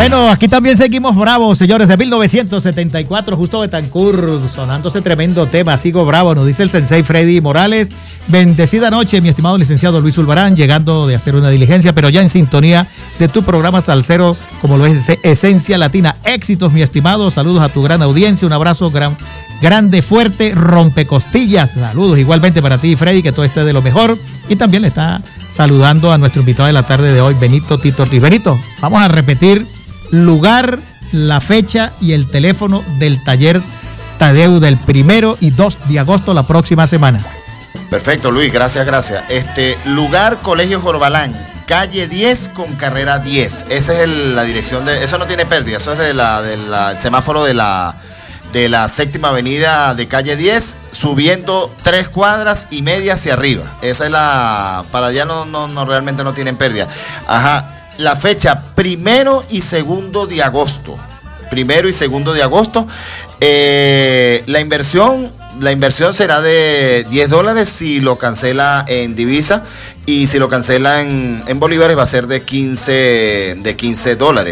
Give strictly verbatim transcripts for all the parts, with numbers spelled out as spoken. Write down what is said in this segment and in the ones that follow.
Bueno, aquí también seguimos bravos, señores, de mil novecientos setenta y cuatro, Justo Betancourt, sonándose tremendo tema, sigo bravo, nos dice el sensei Freddy Morales. Bendecida noche, mi estimado licenciado Luis Ulbarán, llegando de hacer una diligencia, pero ya en sintonía de tu programa salsero, como lo es Esencia Latina. Éxitos, mi estimado, saludos a tu gran audiencia, un abrazo gran, grande, fuerte, rompecostillas. Saludos igualmente para ti, Freddy, que todo esté de lo mejor. Y también le está saludando a nuestro invitado de la tarde de hoy, Benito Tito Ortiz. Benito, vamos a repetir lugar, la fecha y el teléfono del taller Tadeu del primero y dos de agosto la próxima semana. Perfecto, Luis, gracias, gracias. Este lugar, Colegio Jorbalán, calle diez con carrera diez. Esa es el, la dirección de, eso no tiene pérdida, eso es de la, de la el semáforo de la de la séptima avenida de calle diez, subiendo tres cuadras y media hacia arriba. Esa es la, para allá no, no, no realmente no tienen pérdida. Ajá. La fecha primero y segundo de agosto. Primero y segundo de agosto. Eh, la inversión, la inversión será de diez dólares si lo cancela en divisa, y si lo cancela en, en bolívares va a ser de quince, de quince dólares.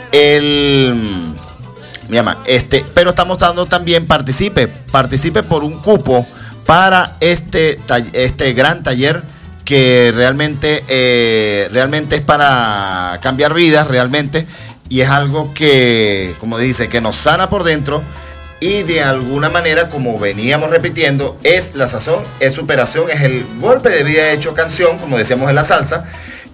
El, mi ama, este, pero estamos dando también, participe, participe por un cupo para este, este gran taller, que realmente, eh, realmente es para cambiar vidas, realmente, y es algo que, como dice, que nos sana por dentro, y de alguna manera, como veníamos repitiendo, es la sazón, es superación, es el golpe de vida hecho canción, como decíamos en la salsa,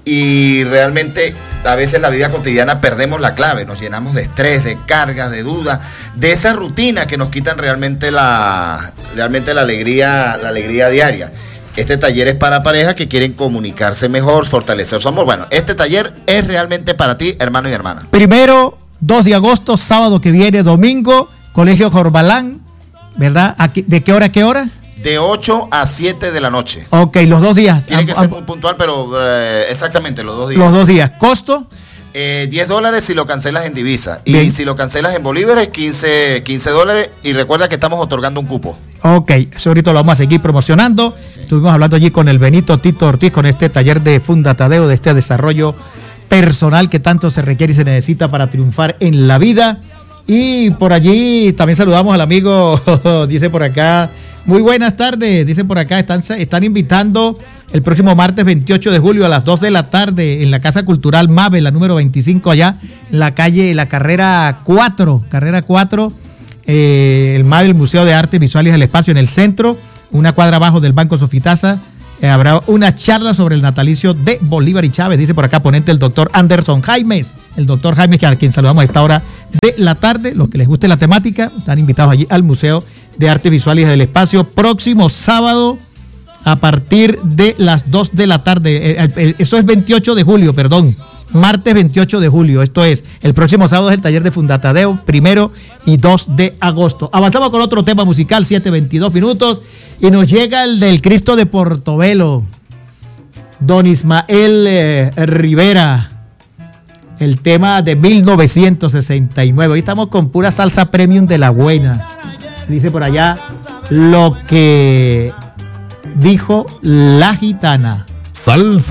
y realmente a veces en la vida cotidiana perdemos la clave, nos llenamos de estrés, de cargas, de dudas, de esa rutina que nos quitan realmente la, realmente la alegría, la alegría diaria. Este taller es para parejas que quieren comunicarse mejor, fortalecer su amor. Bueno, este taller es realmente para ti, hermano y hermana. Primero, dos de agosto, sábado que viene, domingo, Colegio Jorbalán, ¿verdad? Aquí, ¿de qué hora a qué hora? De ocho a siete de la noche. Ok, los dos días. Tiene que ser muy puntual, pero eh, exactamente los dos días. Los dos días. ¿Costo? Eh, diez dólares si lo cancelas en divisa. Bien. Y si lo cancelas en bolívares, quince, quince dólares. Y recuerda que estamos otorgando un cupo. Ok, eso ahorita lo vamos a seguir promocionando. Estuvimos hablando allí con el Benito Tito Ortiz, con este taller de Funda Tadeu, de este desarrollo personal que tanto se requiere y se necesita para triunfar en la vida. Y por allí también saludamos al amigo, dice por acá, muy buenas tardes, dicen por acá, están, están invitando el próximo martes veintiocho de julio a las dos de la tarde en la Casa Cultural Mabel, la número veinticinco, allá en la calle, la carrera cuatro, carrera cuatro, eh, el Mabel, Museo de Arte Visuales del Espacio, en el centro, una cuadra abajo del Banco Sofitasa. Eh, habrá una charla sobre el natalicio de Bolívar y Chávez, dice por acá, ponente el doctor Anderson Jaimes, el doctor Jaimes, que a quien saludamos a esta hora de la tarde. Los que les guste la temática, están invitados allí al Museo de Arte Visuales del Espacio, próximo sábado a partir de las dos de la tarde. Eh, eh, eso es veintiocho de julio, perdón. Martes veintiocho de julio, esto es, el próximo sábado es el taller de Funda Tadeu, primero y dos de agosto. Avanzamos con otro tema musical, siete veintidós minutos, y nos llega el del Cristo de Portobelo, don Ismael eh, Rivera, el tema de mil novecientos sesenta y nueve. Hoy estamos con pura salsa premium de la buena. Dice por allá lo que dijo la gitana. Salsa